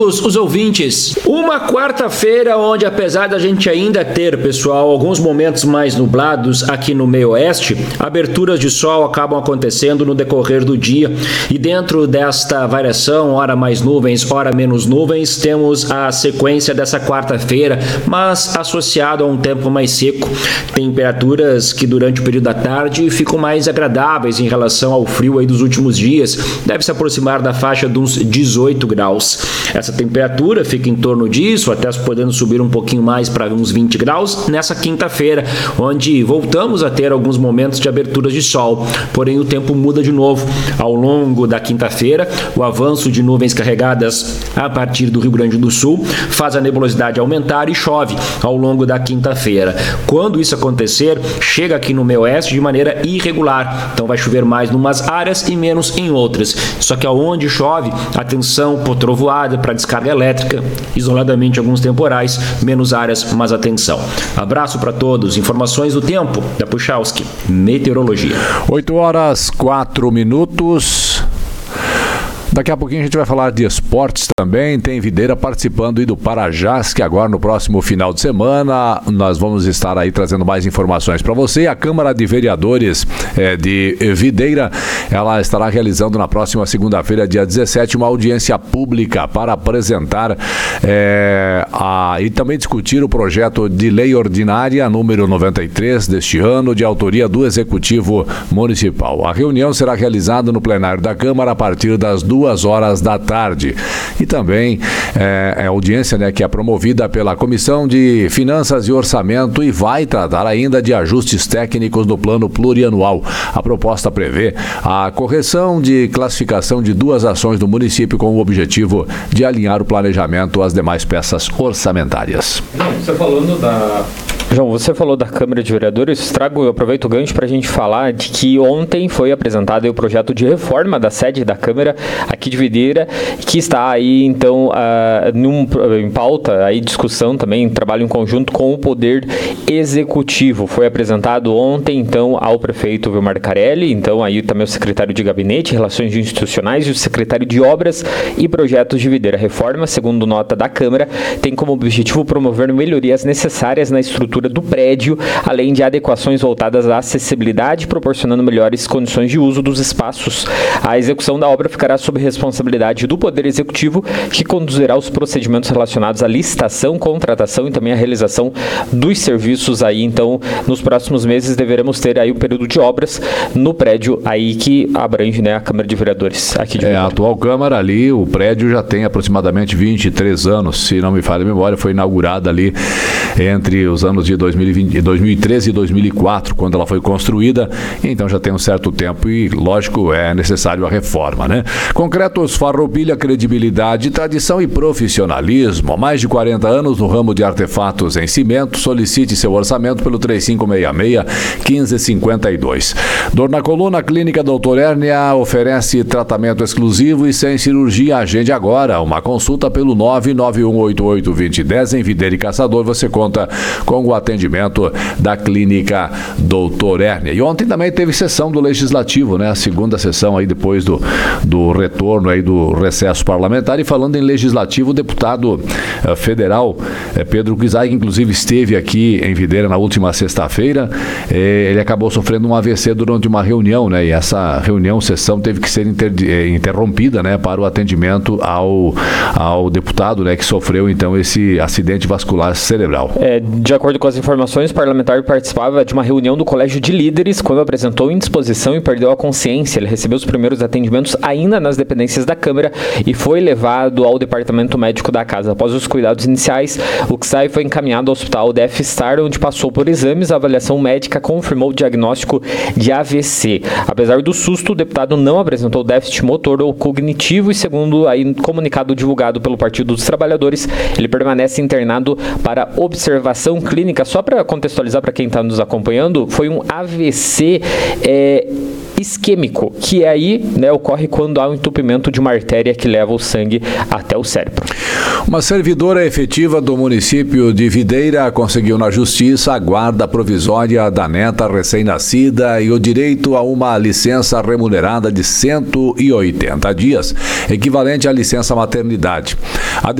Os ouvintes, uma quarta-feira onde, apesar da gente ainda ter, pessoal, alguns momentos mais nublados aqui no meio oeste, aberturas de sol acabam acontecendo no decorrer do dia, e dentro desta variação, ora mais nuvens, ora menos nuvens, temos a sequência dessa quarta-feira, mas associado a um tempo mais seco, temperaturas que durante o período da tarde ficam mais agradáveis em relação ao frio aí dos últimos dias, deve se aproximar da faixa de uns 18 graus. Essa temperatura fica em torno disso, até podendo subir um pouquinho mais para uns 20 graus nessa quinta-feira, onde voltamos a ter alguns momentos de aberturas de sol, porém o tempo muda de novo. Ao longo da quinta-feira, o avanço de nuvens carregadas a partir do Rio Grande do Sul faz a nebulosidade aumentar e chove ao longo da quinta-feira. Quando isso acontecer, chega aqui no meio oeste de maneira irregular, então vai chover mais em umas áreas e menos em outras. Só que aonde chove, atenção por trovoada, para descarga elétrica, isoladamente alguns temporais, menos áreas, mas atenção. Abraço para todos. Informações do tempo da Puchalski Meteorologia. 8h04. Daqui a pouquinho a gente vai falar de esportes também. Tem Videira participando aí do Parajás, que agora no próximo final de semana nós vamos estar aí trazendo mais informações para você. A Câmara de Vereadores de Videira, ela estará realizando na próxima segunda-feira, dia 17, uma audiência pública para apresentar e também discutir o projeto de lei ordinária número 93 deste ano, de autoria do Executivo Municipal. A reunião será realizada no plenário da Câmara a partir das 2h da tarde. E também a audiência, que é promovida pela Comissão de Finanças e Orçamento e vai tratar ainda de ajustes técnicos no plano plurianual. A proposta prevê a correção de classificação de 2 ações do município com o objetivo de alinhar o planejamento às demais peças orçamentárias. João, você falou da Câmara de Vereadores, eu aproveito o gancho para a gente falar de que ontem foi apresentado o projeto de reforma da sede da Câmara aqui de Videira, que está aí então em pauta, aí discussão também, trabalho em conjunto com o Poder Executivo. Foi apresentado ontem então ao prefeito Vilmar Carelli, então aí também o secretário de Gabinete, Relações Institucionais e o secretário de Obras e Projetos de Videira. A reforma, segundo nota da Câmara, tem como objetivo promover melhorias necessárias na estrutura do prédio, além de adequações voltadas à acessibilidade, proporcionando melhores condições de uso dos espaços. A execução da obra ficará sob responsabilidade do Poder Executivo, que conduzirá os procedimentos relacionados à licitação, contratação e também à realização dos serviços. Aí, então, nos próximos meses deveremos ter aí um período de obras no prédio aí que abrange, a Câmara de Vereadores aqui de a atual Câmara ali, o prédio já tem aproximadamente 23 anos, se não me falha a memória, foi inaugurada ali entre os anos de 2013 e 2004, quando ela foi construída, então já tem um certo tempo e, lógico, é necessário a reforma, Concretos Farroupilha, credibilidade, tradição e profissionalismo. Há mais de 40 anos no ramo de artefatos em cimento. Solicite seu orçamento pelo 3566-1552. Dor na coluna, a Clínica Doutor Hérnia oferece tratamento exclusivo e sem cirurgia. Agende agora uma consulta pelo 991882010 em Videira e Caçador. Você conta com o atendimento da Clínica Doutor Hérnia. E ontem também teve sessão do Legislativo, a segunda sessão aí depois do retorno aí do recesso parlamentar. E falando em Legislativo, o deputado federal Pedro Guizai, que inclusive esteve aqui em Videira na última sexta-feira, ele acabou sofrendo um AVC durante uma reunião, e essa sessão teve que ser interrompida, para o atendimento ao deputado, que sofreu então esse acidente vascular cerebral. De acordo com as informações, o parlamentar participava de uma reunião do Colégio de Líderes quando apresentou indisposição e perdeu a consciência. Ele recebeu os primeiros atendimentos ainda nas dependências da Câmara e foi levado ao departamento médico da casa. Após os cuidados iniciais, o Guizai foi encaminhado ao hospital DF Star, onde passou por exames. A avaliação médica confirmou o diagnóstico de AVC. Apesar do susto, o deputado não apresentou déficit motor ou cognitivo e, segundo aí comunicado divulgado pelo Partido dos Trabalhadores, ele permanece internado para observação clínica. Só para contextualizar para quem está nos acompanhando, foi um AVC isquêmico, que aí, né, ocorre quando há um entupimento de uma artéria que leva o sangue até o cérebro. Uma servidora efetiva do município de Videira conseguiu na justiça a guarda provisória da neta recém-nascida e o direito a uma licença remunerada de 180 dias, equivalente à licença maternidade. A